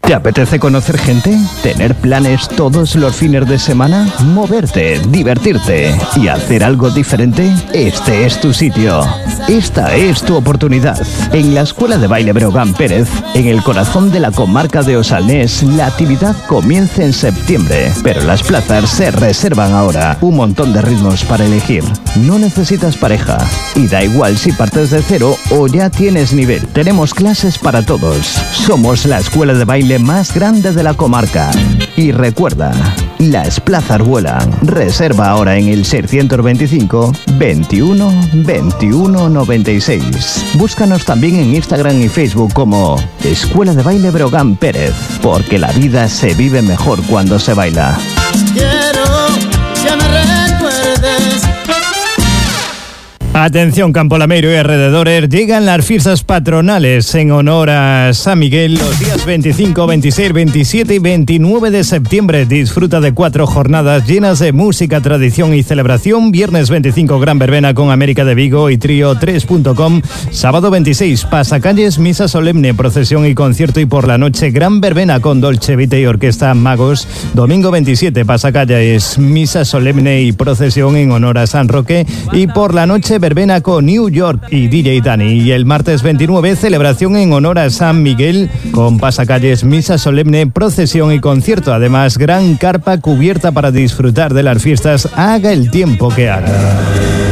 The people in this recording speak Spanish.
¿Te apetece conocer gente? ¿Tener planes todos los fines de semana? ¿Moverte, divertirte y hacer algo diferente? Este es tu sitio. Esta es tu oportunidad. En la Escuela de Baile Breogán Pérez, en el corazón de la comarca de Osalnés, la actividad comienza en septiembre, pero las plazas se reservan ahora. Un montón de ritmos para elegir. No necesitas pareja y da igual si partes de cero o ya tienes nivel. Tenemos clases para todos. Somos la escuela de baile más grande de la comarca. Y recuerda, las plazas vuelan. Reserva ahora en el 625 21 21 96. Búscanos también en Instagram y Facebook como Escuela de Baile Breogán Pérez, porque la vida se vive mejor cuando se baila. Quiero que me recuerdes. Atención Campo Lameiro y alrededores, llegan las fiestas patronales en honor a San Miguel los días 25, 26, 27 y 29 de septiembre. Disfruta de 4 jornadas llenas de música, tradición y celebración. Viernes 25, gran verbena con América de Vigo y Trío 3.com. Sábado 26, pasacalles, misa solemne, procesión y concierto, y por la noche gran verbena con Dolce Vita y Orquesta Magos. Domingo 27, pasacalles, misa solemne y procesión en honor a San Roque, y por la noche verbena con New York y DJ Dani. Y el martes 29, celebración en honor a San Miguel con pasacalles, misa solemne, procesión y concierto. Además, gran carpa cubierta para disfrutar de las fiestas, haga el tiempo que haga.